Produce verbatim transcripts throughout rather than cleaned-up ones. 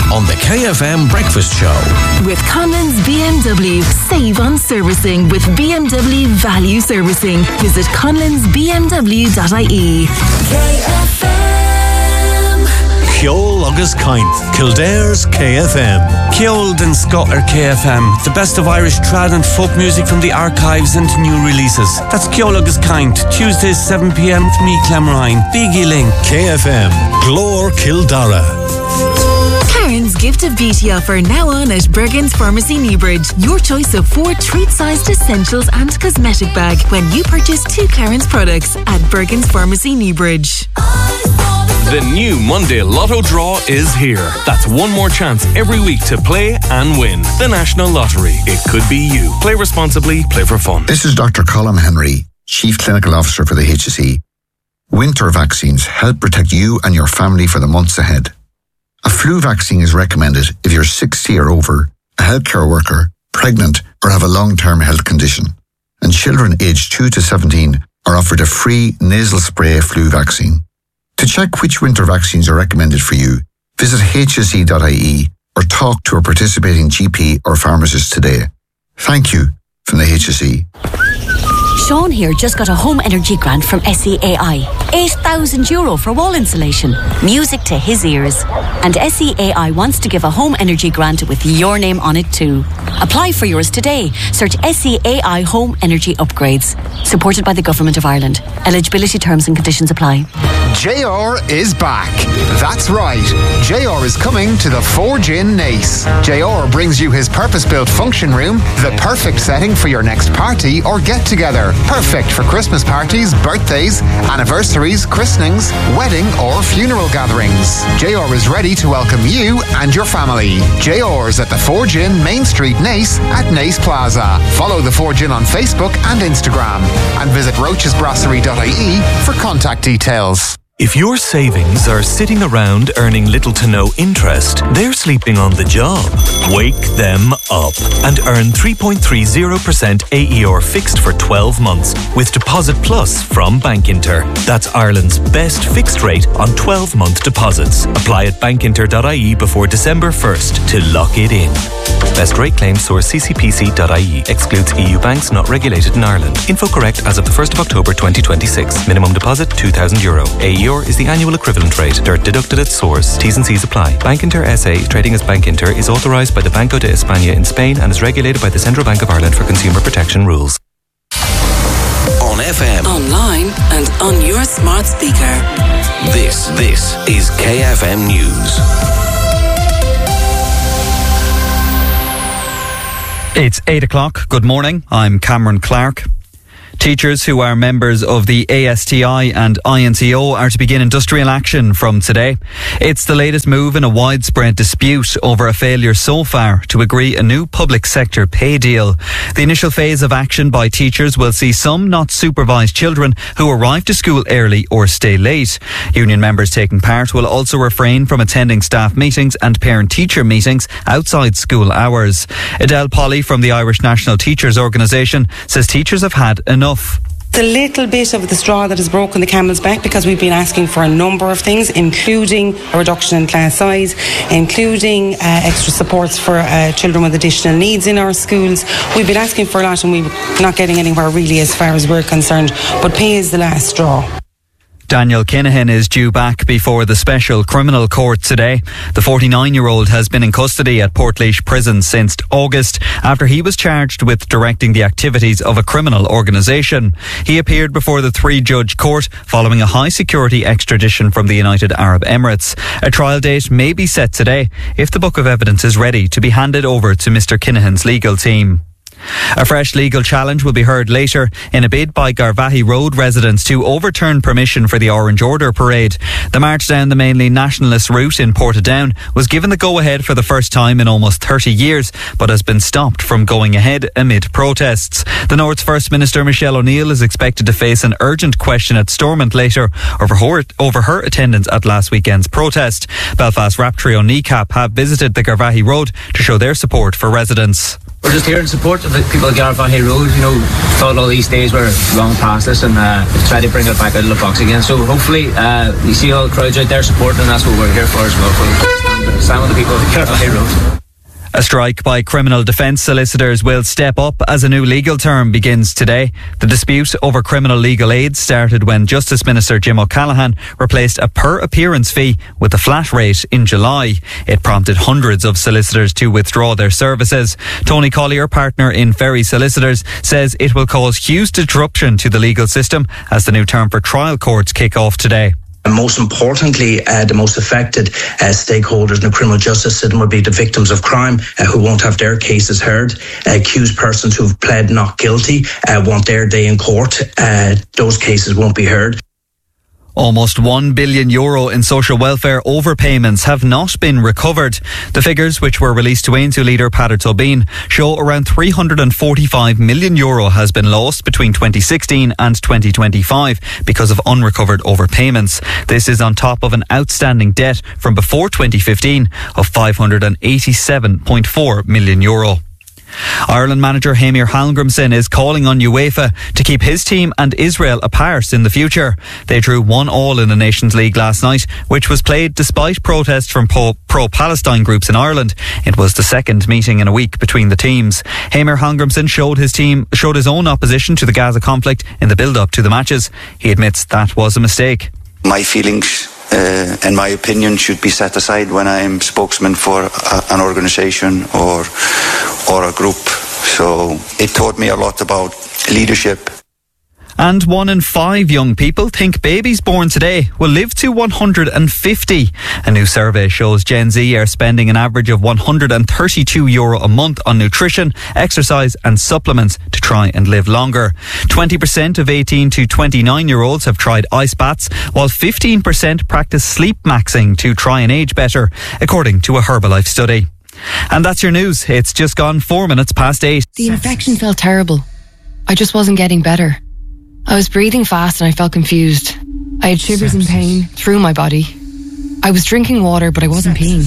on the K F M Breakfast Show. With Conlon's B M W. Save on servicing with B M W Value Servicing. Visit conlons b m w dot i e. K F M. Ceol agus Caint, Kildare's K F M. Ceol den Scotter K F M, the best of Irish trad and folk music from the archives and new releases. That's Ceol agus Caint, Tuesdays seven p m with me, Clamrine. Biggie Link. K F M, Glór Kildara. Karen's Gift of Beauty offer now on at Bergen's Pharmacy Newbridge. Your choice of four treat-sized essentials and cosmetic bag when you purchase two Karen's products at Bergen's Pharmacy Newbridge. The new Monday Lotto draw is here. That's one more chance every week to play and win. The National Lottery. It could be you. Play responsibly, play for fun. This is Doctor Colm Henry, Chief Clinical Officer for the H S E. Winter vaccines help protect you and your family for the months ahead. A flu vaccine is recommended if you're sixty or over, a healthcare worker, pregnant or have a long-term health condition. And children aged two to seventeen are offered a free nasal spray flu vaccine. To check which winter vaccines are recommended for you, visit h s e dot i e or talk to a participating G P or pharmacist today. Thank you from the H S E. Sean here just got a home energy grant from S E A I. eight thousand euro for wall insulation. Music to his ears. And S E A I wants to give a home energy grant with your name on it too. Apply for yours today. Search S E A I Home Energy Upgrades. Supported by the Government of Ireland. Eligibility terms and conditions apply. J R is back. That's right. J R is coming to the Forge in Naas. J R brings you his purpose-built function room, the perfect setting for your next party or get-together. Perfect for Christmas parties, birthdays, anniversaries, christenings, wedding or funeral gatherings. J R is ready to welcome you and your family. J R's at the Forge Inn, Main Street, Naas at Naas Plaza. Follow the Forge Inn on Facebook and Instagram and visit roaches brasserie dot i e for contact details. If your savings are sitting around earning little to no interest, they're sleeping on the job. Wake them up and earn three point three zero percent A E R fixed for twelve months with Deposit Plus from Bankinter. That's Ireland's best fixed rate on twelve-month deposits. Apply at bankinter dot i e before December first to lock it in. Best rate claim source c c p c dot i e. Excludes E U banks not regulated in Ireland. Info correct as of the first of October twenty twenty-six. Minimum deposit two thousand euro. A E R is the annual equivalent rate. Dirt deducted at source. T's and C's apply. Bankinter S A, trading as Bankinter, is authorised by the Banco de España in Spain and is regulated by the Central Bank of Ireland for consumer protection rules. On F M. Online and on your smart speaker. This, this is K F M News. It's eight o'clock. Good morning. I'm Cameron Clark. Teachers who are members of the A S T I and I N C O are to begin industrial action from today. It's the latest move in a widespread dispute over a failure so far to agree a new public sector pay deal. The initial phase of action by teachers will see some not supervised children who arrive to school early or stay late. Union members taking part will also refrain from attending staff meetings and parent-teacher meetings outside school hours. Adele Polly from the Irish National Teachers Organisation says teachers have had enough. The little bit of the straw that has broken the camel's back, because we've been asking for a number of things, including a reduction in class size, including uh, extra supports for uh, children with additional needs in our schools. We've been asking for a lot and we're not getting anywhere really as far as we're concerned, but pay is the last straw. Daniel Kinahan is due back before the Special Criminal Court today. The forty-nine-year-old has been in custody at Portlaoise Prison since August after he was charged with directing the activities of a criminal organisation. He appeared before the three-judge court following a high-security extradition from the United Arab Emirates. A trial date may be set today if the book of evidence is ready to be handed over to Mister Kinahan's legal team. A fresh legal challenge will be heard later in a bid by Garvaghey Road residents to overturn permission for the Orange Order parade. The march down the mainly nationalist route in Portadown was given the go-ahead for the first time in almost thirty years, but has been stopped from going ahead amid protests. The North's First Minister Michelle O'Neill is expected to face an urgent question at Stormont later over her, over her attendance at last weekend's protest. Belfast rap trio Kneecap have visited the Garvaghey Road to show their support for residents. We're just here in support of the people of Garvaghey Road. You know, thought all these days were long past us, and uh, try to bring it back out of the box again. So hopefully uh, you see all the crowds out there supporting, and that's what we're here for as well. For stand, stand with the people. people to get off the road. A strike by criminal defence solicitors will step up as a new legal term begins today. The dispute over criminal legal aid started when Justice Minister Jim O'Callaghan replaced a per appearance fee with a flat rate in July. It prompted hundreds of solicitors to withdraw their services. Tony Collier, partner in Ferry Solicitors, says it will cause huge disruption to the legal system as the new term for trial courts kick off today. And most importantly, uh, the most affected uh, stakeholders in the criminal justice system will be the victims of crime uh, who won't have their cases heard. Uh, accused persons who've pled not guilty uh, want their day in court. Uh, those cases won't be heard. Almost one billion euro in social welfare overpayments have not been recovered. The figures, which were released to Aontú leader Peadar Tóibín, show around three hundred forty-five million euro has been lost between twenty sixteen and twenty twenty-five because of unrecovered overpayments. This is on top of an outstanding debt from before twenty fifteen of five hundred eighty-seven point four million euro. Ireland manager Heimir Hallgrímsson is calling on UEFA to keep his team and Israel apart in the future. They drew one all in the Nations League last night, which was played despite protests from pro-Palestine groups in Ireland. It was the second meeting in a week between the teams. Heimir Hallgrímsson showed his team showed his own opposition to the Gaza conflict in the build-up to the matches. He admits that was a mistake. My feelings Uh, and my opinion should be set aside when I am spokesman for a, an organisation or or a group. So it taught me a lot about leadership. And one in five young people think babies born today will live to one hundred fifty. A new survey shows Gen Z are spending an average of one hundred thirty-two euro a month on nutrition, exercise and supplements to try and live longer. twenty percent of eighteen to twenty-nine year olds have tried ice baths, while fifteen percent practice sleep maxing to try and age better, according to a Herbalife study. And that's your news. It's just gone four minutes past eight. The infection felt terrible. I just wasn't getting better. I was breathing fast and I felt confused. I had shivers and pain through my body. I was drinking water, but I wasn't peeing.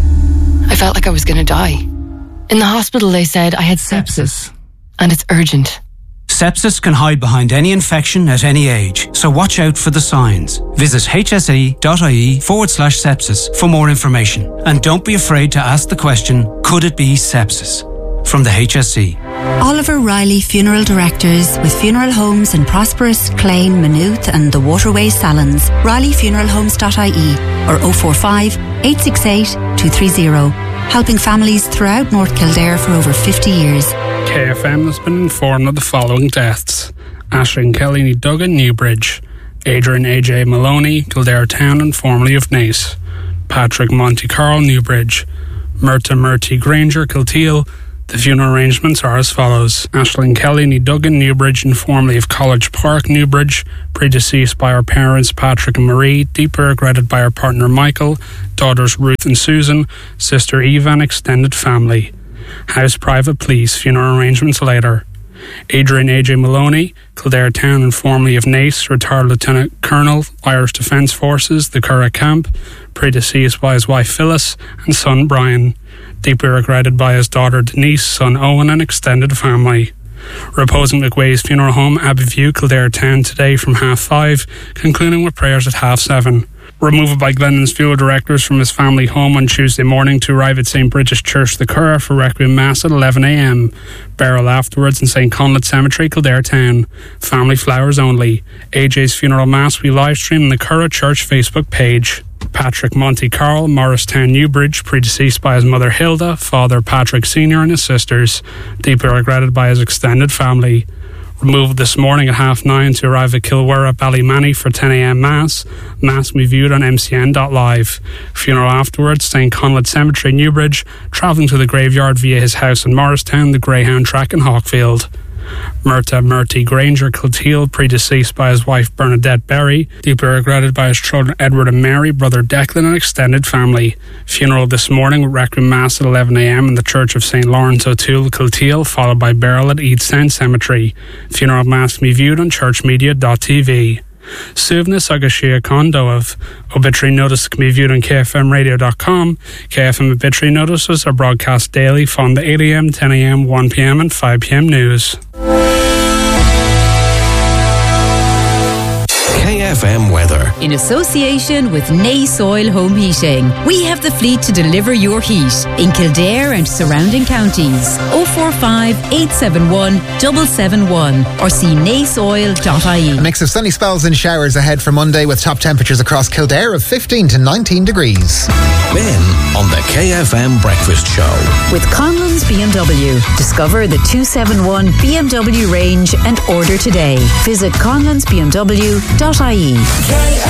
I felt like I was going to die. In the hospital, they said I had sepsis, and it's urgent. Sepsis can hide behind any infection at any age, so watch out for the signs. Visit hse.ie forward slash sepsis for more information. And don't be afraid to ask the question, could it be sepsis? From the H S E. Oliver Riley Funeral Directors with funeral homes in Prosperous, Clane, Maynooth and the Waterways Salons. riley funeral homes dot I E or oh four five, eight six eight, two three zero. Helping families throughout North Kildare for over fifty years. K F M has been informed of the following deaths: Aisling Kelly Ní Duggan, Newbridge; Adrian A J Maloney, Kildare Town and formerly of Naas; Patrick Monty Carl, Newbridge; Murta Murty Granger, Kilteal. The funeral arrangements are as follows: Aisling Kelly Ní Duggan, Newbridge, and formerly of College Park, Newbridge, predeceased by her parents Patrick and Marie, deeply regretted by her partner Michael, daughters Ruth and Susan, sister Eva and extended family. House private, please. Funeral arrangements later. Adrian A J Maloney, Kildare Town and formerly of Naas, retired Lieutenant Colonel, Irish Defence Forces, the Curragh Camp, predeceased by his wife Phyllis and son Brian, deeply regretted by his daughter Denise, son Owen and extended family. Reposing McWay's funeral home, Abbeyview, Kildare Town today from half five, concluding with prayers at half seven. Removal by Glendon's funeral directors from his family home on Tuesday morning to arrive at Saint Bridget's Church, the Curragh, for Requiem Mass at eleven a m. Burial afterwards in Saint Conleth Cemetery, Kildare Town. Family flowers only. A J's funeral mass will be live streamed on the Curragh Church Facebook page. Patrick Monty Carl, Morristown, Newbridge, predeceased by his mother Hilda, father Patrick Senior and his sisters, deeply regretted by his extended family. Removed this morning at half nine to arrive at Kilwera, Ballymanny for ten a m Mass. Mass will be viewed on M C N dot live. Funeral afterwards, Saint Conleth Cemetery, Newbridge, travelling to the graveyard via his house in Morristown, the Greyhound Track in Hawkfield. Murta Murty Granger, Kilteal, predeceased by his wife Bernadette Berry, deeply regretted by his children Edward and Mary, brother Declan and extended family. Funeral this morning with Requiem Mass at eleven a m in the Church of Saint Lawrence O'Toole, Kilteal, followed by burial at Eadstown Cemetery. Funeral Mass can be viewed on churchmedia dot t v. Suvna agus Shia Condóibh. Obituary notice can be viewed on K F M radio dot com. K F M obituary notices are broadcast daily from the eight a m, ten a m, one p m and five p m news. K F M weather. In association with Nace Oil Home Heating, we have the fleet to deliver your heat in Kildare and surrounding counties. oh four five, eight seven one, seven seven one or see nace oil dot I E. A mix of sunny spells and showers ahead for Monday with top temperatures across Kildare of fifteen to nineteen degrees. Ben on the K F M Breakfast Show. With Conlon's B M W. Discover the two seventy-one B M W range and order today. Visit conlons b m w dot I E.